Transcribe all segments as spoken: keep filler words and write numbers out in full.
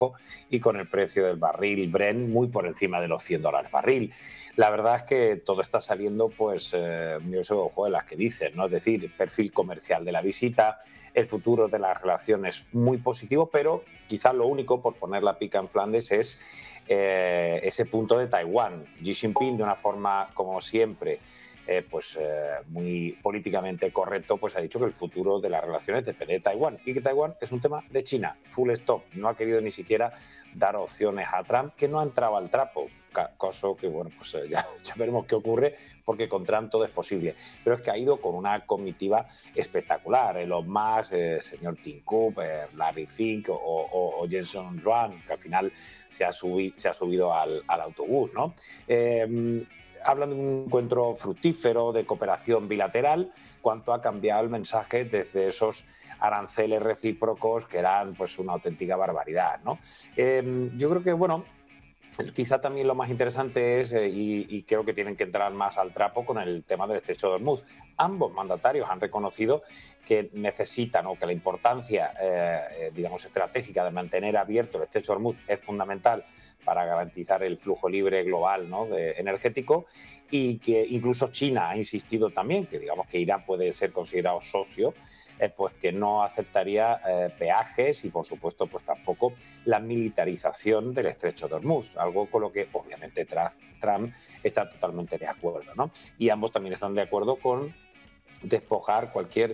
y con el precio del barril Brent muy por encima de los cien dólares barril. La verdad es que todo está saliendo, pues, eh, yo sé, ojo de las que dicen, ¿no? Es decir, perfil comercial de la visita, el futuro de las relaciones muy positivo, pero quizás lo único, por poner la pica en Flandes, es eh, ese punto de Taiwán. Xi Jinping, de una forma, como siempre, Eh, pues eh, muy políticamente correcto, pues ha dicho que el futuro de las relaciones depende de Taiwán y que Taiwán es un tema de China, full stop. No ha querido ni siquiera dar opciones a Trump, que no ha entrado al trapo, cosa que, bueno, pues eh, ya, ya veremos qué ocurre, porque con Trump todo es posible. Pero es que ha ido con una comitiva espectacular, Elon Musk, eh, señor Tim Cook, eh, Larry Fink o, o, o Jensen Huang, que al final se ha, subi, se ha subido al, al autobús, ¿no? Eh, Hablan de un encuentro fructífero, de cooperación bilateral. Cuánto ha cambiado el mensaje desde esos aranceles recíprocos que eran, pues, una auténtica barbaridad, ¿no? Eh, yo creo que, bueno, quizá también lo más interesante es, eh, y, y creo que tienen que entrar más al trapo con el tema del estrecho de Hormuz. Ambos mandatarios han reconocido que necesitan, o que la importancia, eh, digamos, estratégica de mantener abierto el estrecho de Hormuz es fundamental para garantizar el flujo libre global, ¿no?, de, energético, y que incluso China ha insistido también que, digamos, que Irán puede ser considerado socio, eh, pues que no aceptaría eh, peajes y, por supuesto, pues tampoco la militarización del estrecho de Hormuz, algo con lo que obviamente Trump está totalmente de acuerdo, ¿no? Y ambos también están de acuerdo con despojar cualquier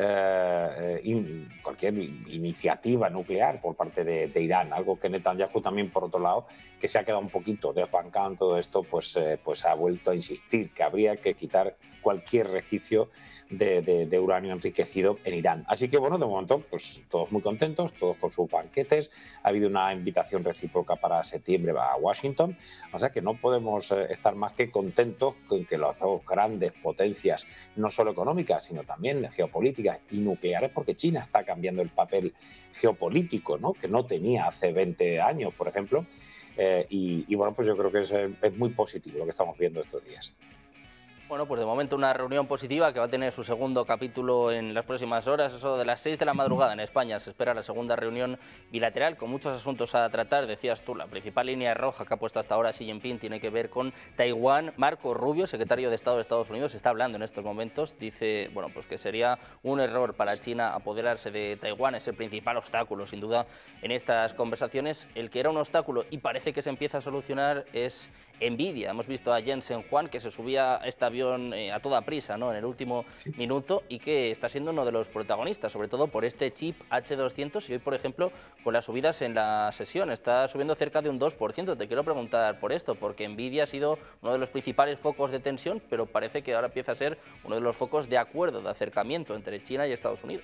Eh, in, cualquier iniciativa nuclear por parte de, de Irán, algo que Netanyahu también, por otro lado, que se ha quedado un poquito desbancado en todo esto, pues, eh, pues ha vuelto a insistir que habría que quitar cualquier resquicio de, de, de uranio enriquecido en Irán. Así que, bueno, de momento, pues todos muy contentos, todos con sus banquetes. Ha habido una invitación recíproca para septiembre a Washington, o sea que no podemos eh, estar más que contentos con que las dos grandes potencias, no solo económicas, sino también geopolíticas y nucleares, porque China está cambiando el papel geopolítico, ¿no?, que no tenía hace veinte años, por ejemplo, eh, y, y bueno, pues yo creo que es, es muy positivo lo que estamos viendo estos días. Bueno, pues de momento una reunión positiva que va a tener su segundo capítulo en las próximas horas. Eso de las seis de la madrugada en España se espera la segunda reunión bilateral con muchos asuntos a tratar. Decías tú, la principal línea roja que ha puesto hasta ahora Xi Jinping tiene que ver con Taiwán. Marco Rubio, secretario de Estado de Estados Unidos, está hablando en estos momentos. Dice, bueno, pues que sería un error para China apoderarse de Taiwán. Es el principal obstáculo, sin duda, en estas conversaciones. El que era un obstáculo y parece que se empieza a solucionar es Nvidia. Hemos visto a Jensen Huang, que se subía a este avión eh, a toda prisa, ¿no?, en el último sí. minuto, y que está siendo uno de los protagonistas, sobre todo por este chip H doscientos, y hoy, por ejemplo, con las subidas en la sesión, está subiendo cerca de un dos por ciento. Te quiero preguntar por esto, porque Nvidia ha sido uno de los principales focos de tensión, pero parece que ahora empieza a ser uno de los focos de acuerdo, de acercamiento entre China y Estados Unidos.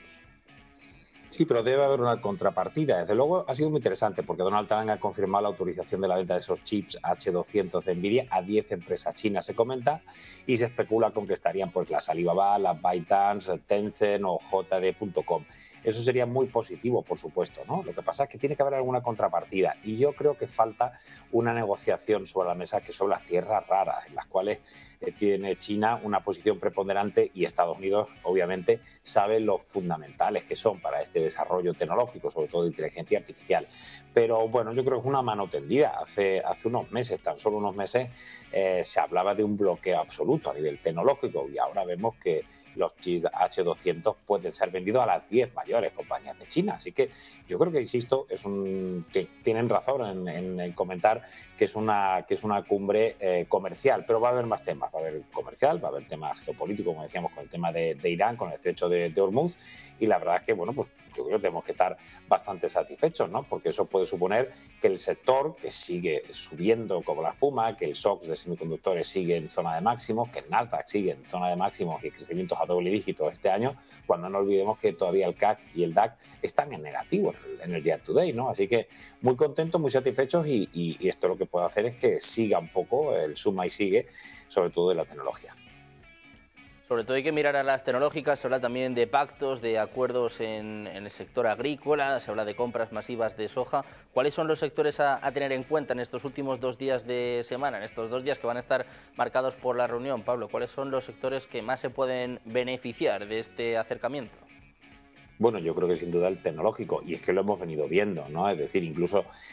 Sí, pero debe haber una contrapartida. Desde luego ha sido muy interesante porque Donald Trump ha confirmado la autorización de la venta de esos chips H doscientos de Nvidia a diez empresas chinas, se comenta, y se especula con que estarían, pues, las Alibaba, las ByteDance, Tencent o J D punto com. Eso sería muy positivo, por supuesto, ¿no? Lo que pasa es que tiene que haber alguna contrapartida, y yo creo que falta una negociación sobre la mesa, que son las tierras raras, en las cuales eh, tiene China una posición preponderante, y Estados Unidos, obviamente, sabe lo fundamentales que son para este desarrollo tecnológico, sobre todo de inteligencia artificial. Pero bueno, yo creo que es una mano tendida. Hace, hace unos meses, tan solo unos meses, eh, se hablaba de un bloqueo absoluto a nivel tecnológico, y ahora vemos que los chips H doscientos pueden ser vendidos a las diez mayores compañías de China. Así que yo creo que, insisto, es un, que tienen razón en, en, en comentar que es una, que es una cumbre eh, comercial, pero va a haber más temas. Va a haber comercial, va a haber temas geopolíticos, como decíamos, con el tema de, de Irán, con el estrecho de, de Hormuz, y la verdad es que, bueno, pues yo creo que tenemos que estar bastante satisfechos, ¿no?, porque eso puede suponer que el sector, que sigue subiendo como la espuma, que el S O X de semiconductores sigue en zona de máximos, que el Nasdaq sigue en zona de máximos y crecimientos a doble dígito este año, cuando no olvidemos que todavía el C A C y el D A C están en negativo en el, en el year to date, ¿no? Así que muy contentos, muy satisfechos, y, y, y esto lo que puede hacer es que siga un poco el suma y sigue, sobre todo de la tecnología. Sobre todo hay que mirar a las tecnológicas. Se habla también de pactos, de acuerdos en, en el sector agrícola, se habla de compras masivas de soja. ¿Cuáles son los sectores a, a tener en cuenta en estos últimos dos días de semana, en estos dos días que van a estar marcados por la reunión, Pablo? ¿Cuáles son los sectores que más se pueden beneficiar de este acercamiento? Bueno, yo creo que sin duda el tecnológico, y es que lo hemos venido viendo, ¿no? Es decir, incluso